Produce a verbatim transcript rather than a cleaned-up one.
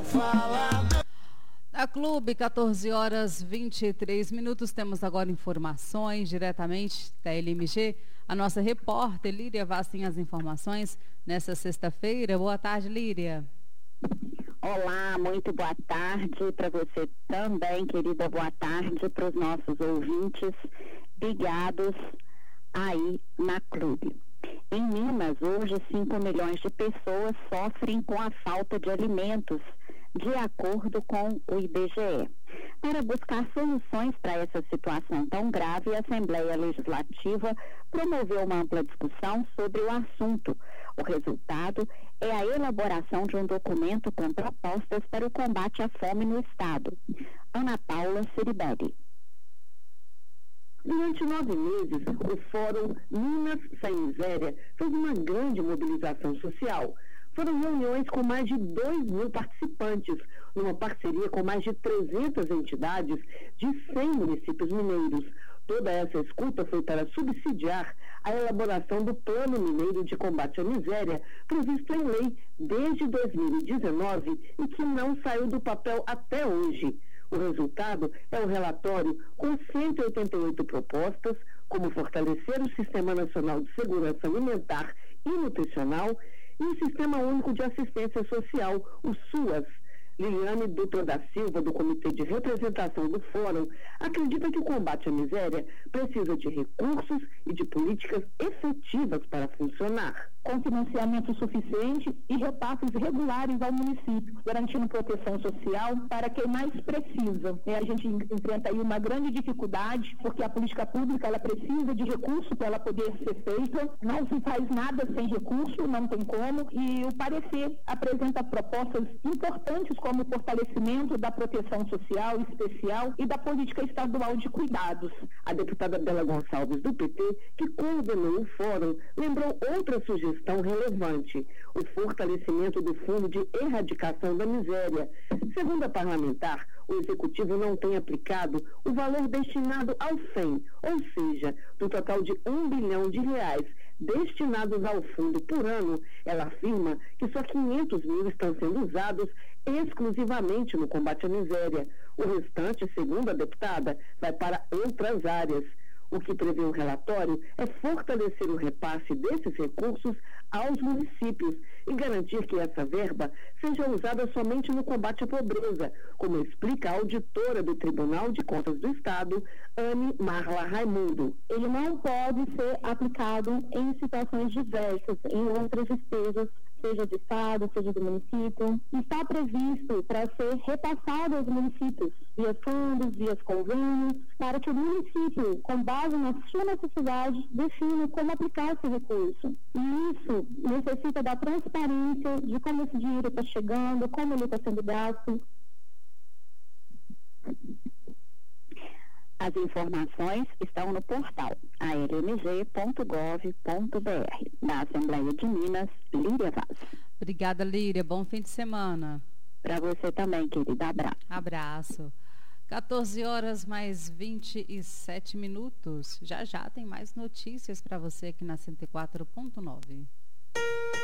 vou falar. Na Clube, quatorze horas e vinte e três minutos, temos agora informações diretamente da L M G. A nossa repórter Líria Vaz tem as informações nessa sexta-feira. Boa tarde, Líria. Olá, muito boa tarde para você também, querida. Boa tarde para os nossos ouvintes ligados aí na Clube. Em Minas, hoje, cinco milhões de pessoas sofrem com a falta de alimentos, de acordo com o I B G E. Para buscar soluções para essa situação tão grave, a Assembleia Legislativa promoveu uma ampla discussão sobre o assunto. O resultado é a elaboração de um documento com propostas para o combate à fome no Estado. Ana Paula Ciribelli. Durante nove meses, o Fórum Minas Sem Miséria fez uma grande mobilização social. Foram reuniões com mais de dois mil participantes, numa parceria com mais de trezentas entidades de cem municípios mineiros. Toda essa escuta foi para subsidiar a elaboração do Plano Mineiro de Combate à Miséria, previsto em lei desde dois mil e dezenove e que não saiu do papel até hoje. O resultado é o relatório com cento e oitenta e oito propostas, como fortalecer o Sistema Nacional de Segurança Alimentar e Nutricional e o Sistema Único de Assistência Social, o SUAS. Liliane Dutra da Silva, do Comitê de Representação do Fórum, acredita que o combate à miséria precisa de recursos e de políticas efetivas para funcionar. Com financiamento suficiente e repasses regulares ao município, garantindo proteção social para quem mais precisa. E a gente enfrenta aí uma grande dificuldade, porque a política pública ela precisa de recurso para ela poder ser feita. Não se faz nada sem recurso, não tem como. E o parecer apresenta propostas importantes como o fortalecimento da proteção social especial e da política estadual de cuidados. A deputada Bela Gonçalves, do P T, que coordenou o fórum, lembrou outra sugestão relevante: o fortalecimento do Fundo de Erradicação da Miséria. Segundo a parlamentar, o Executivo não tem aplicado o valor destinado ao F E M, ou seja, do total de um bilhão de reais destinados ao fundo por ano. Ela afirma que só quinhentos mil estão sendo usados exclusivamente no combate à miséria. O restante, segundo a deputada, vai para outras áreas. O que prevê o relatório é fortalecer o repasse desses recursos aos municípios e garantir que essa verba seja usada somente no combate à pobreza, como explica a auditora do Tribunal de Contas do Estado, Anne Marla Raimundo. Ele não pode ser aplicado em situações diversas, em outras despesas, seja do Estado, seja do município. Está previsto para ser repassado aos municípios, via fundos, via convênios, para que o município, com base na sua necessidade, defina como aplicar esse recurso. E isso necessita da transparência de como esse dinheiro está chegando, como ele está sendo gasto. As informações estão no portal a l m g ponto gov ponto b r. Da Assembleia de Minas, Líria Vaz. Obrigada, Líria. Bom fim de semana. Para você também, querida. Abraço. Abraço. quatorze horas mais vinte e sete minutos. Já já tem mais notícias para você aqui na cento e quatro ponto nove.